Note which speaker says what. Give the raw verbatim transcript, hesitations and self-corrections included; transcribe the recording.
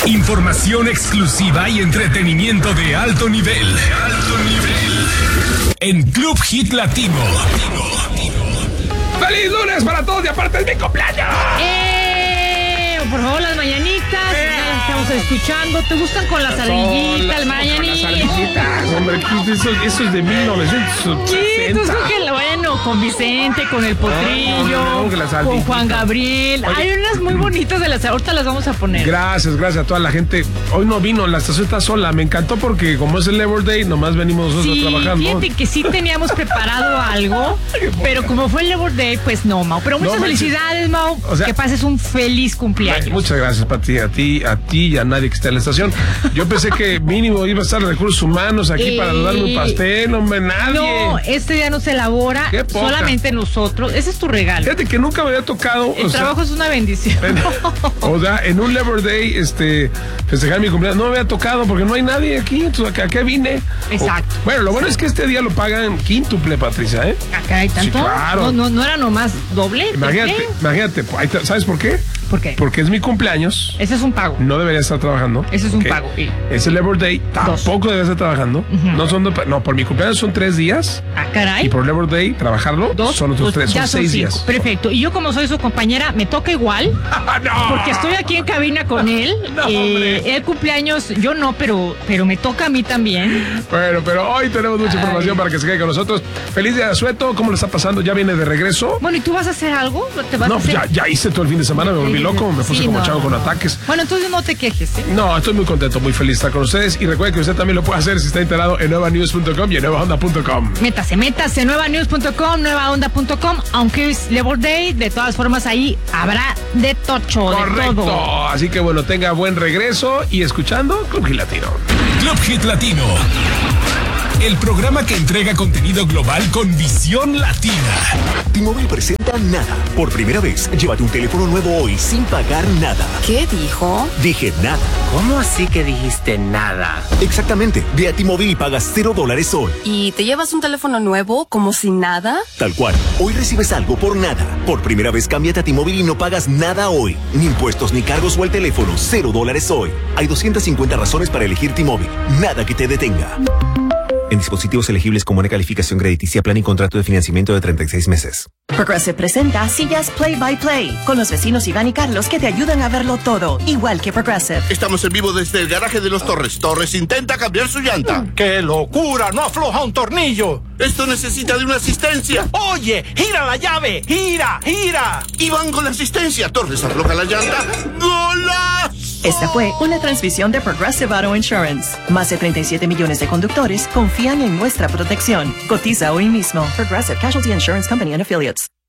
Speaker 1: Información exclusiva y entretenimiento de alto nivel. Alto nivel. En Club Hit Latino.
Speaker 2: ¡Feliz lunes para todos! Y aparte es mi cumpleaños.
Speaker 3: ¡Eh! Por favor, las mañanitas.
Speaker 2: ¡Eh!
Speaker 3: Ya las estamos escuchando. ¿Te gustan con las ardillitas, el mañanito?
Speaker 2: Las ardillitas, hombre. Eso, eso es de mil novecientos sesenta.
Speaker 3: Sí, tú escoges, bueno, con Vicente, con el Potrillo,
Speaker 2: no, no, no, no,
Speaker 3: con Juan Gabriel.
Speaker 2: Oye,
Speaker 3: hay unas muy bonitas de las... Ahorita las vamos a poner.
Speaker 2: Gracias, gracias a toda la gente. Hoy no vino, la estación está sola. Me encantó porque como es el Labor Day, nomás venimos nosotros
Speaker 3: Sí,
Speaker 2: a trabajar, ¿no?
Speaker 3: fíjate que sí teníamos preparado algo, pero como fue el Labor Day, pues no, Mau. Pero muchas
Speaker 2: No,
Speaker 3: felicidades, Mau.
Speaker 2: O sea,
Speaker 3: que pases un feliz cumpleaños.
Speaker 2: Muchas gracias, Pati, a ti, a ti y a nadie que esté en la estación. Yo pensé que mínimo iba a estar recursos humanos aquí
Speaker 3: Eh,
Speaker 2: para darme un pastel, hombre, nadie.
Speaker 3: No, este día no se elabora,
Speaker 2: Qué poca.
Speaker 3: solamente nosotros. Ese es tu regalo.
Speaker 2: Fíjate que nunca me había tocado.
Speaker 3: El
Speaker 2: o sea,
Speaker 3: trabajo es una bendición.
Speaker 2: En, o sea, en un Labor Day, este, festejar mi cumpleaños, no me había tocado porque no hay nadie aquí, entonces ¿a qué vine?
Speaker 3: Exacto.
Speaker 2: O, bueno, lo bueno es que este día lo pagan quíntuple, Patricia, ¿eh?
Speaker 3: Acá hay tanto.
Speaker 2: Sí, claro.
Speaker 3: No, no, no era nomás doble.
Speaker 2: Imagínate,
Speaker 3: triple.
Speaker 2: imagínate, ahí te- ¿sabes por qué?
Speaker 3: ¿Por qué?
Speaker 2: Porque es mi cumpleaños,
Speaker 3: Ese es un pago.
Speaker 2: no debería estar trabajando.
Speaker 3: Ese es un
Speaker 2: ¿ok?
Speaker 3: pago, sí.
Speaker 2: Es el Labor Day, tampoco debería estar trabajando. No son, do- no, por mi cumpleaños son tres días.
Speaker 3: Ah, caray.
Speaker 2: Y por Labor Day, trabajarlo,
Speaker 3: Dos,
Speaker 2: son otros
Speaker 3: dos,
Speaker 2: tres,
Speaker 3: ya
Speaker 2: son seis
Speaker 3: cinco.
Speaker 2: días.
Speaker 3: Perfecto. Y yo, como soy su compañera, me toca igual.
Speaker 2: ¡No!
Speaker 3: Porque estoy aquí en cabina con él.
Speaker 2: No,
Speaker 3: eh,
Speaker 2: hombre.
Speaker 3: el cumpleaños, yo no, pero, pero me toca a mí también.
Speaker 2: Bueno, pero hoy tenemos mucha información
Speaker 3: Ay.
Speaker 2: para que se quede con nosotros. Feliz día de asueto, ¿cómo le está pasando? ¿Ya viene de regreso?
Speaker 3: Bueno, ¿y tú vas a hacer algo? ¿Te vas
Speaker 2: No,
Speaker 3: a hacer?
Speaker 2: ya, ya hice todo el fin de semana, me volví loco, me puse
Speaker 3: Sí,
Speaker 2: como
Speaker 3: no.
Speaker 2: chavo con ataques.
Speaker 3: Bueno, entonces no te quejes, ¿eh?
Speaker 2: No, estoy muy contento, muy feliz de estar con ustedes. Y recuerde que usted también lo puede hacer si está enterado en nueva news punto com y en nueva onda punto com.
Speaker 3: Métase, métase, nueva news punto com, nueva onda punto com, aunque es Labor Day, de todas formas ahí habrá de tocho, de
Speaker 2: Correcto.
Speaker 3: todo.
Speaker 2: Así que bueno, tenga buen regreso y escuchando Club Hit Latino.
Speaker 1: Club Hit Latino. El programa que entrega contenido global con visión latina.
Speaker 4: T-Mobile presenta Nada. Por primera vez, llévate un teléfono nuevo hoy sin pagar nada.
Speaker 5: ¿Qué dijo?
Speaker 4: Dije nada.
Speaker 6: ¿Cómo así que dijiste nada?
Speaker 4: Exactamente. Ve a T-Mobile y pagas cero dólares hoy.
Speaker 5: ¿Y te llevas un teléfono nuevo como si nada?
Speaker 4: Tal cual. Hoy recibes algo por nada. Por primera vez, cámbiate a T-Mobile y no pagas nada hoy. Ni impuestos ni cargos o el teléfono. Cero dólares hoy. Hay doscientas cincuenta razones para elegir T-Mobile. Nada que te detenga. En dispositivos elegibles con buena calificación crediticia, plan y contrato de financiamiento de treinta y seis meses.
Speaker 7: Progressive presenta Sillas Play by Play con los vecinos Iván y Carlos que te ayudan a verlo todo, igual que Progressive.
Speaker 8: Estamos en vivo desde el garaje de los Torres. Torres intenta cambiar su llanta.
Speaker 9: ¡Qué locura! ¡No afloja un tornillo!
Speaker 8: Esto necesita de una asistencia.
Speaker 9: ¡Oye! ¡Gira la llave! ¡Gira! ¡Gira!
Speaker 8: Y van con la asistencia. Torres afloja la llanta. ¡Golazo!
Speaker 7: Esta fue una transmisión de Progressive Auto Insurance. Más de treinta y siete millones de conductores confían en nuestra protección. Cotiza hoy mismo. Progressive Casualty Insurance Company and Affiliates.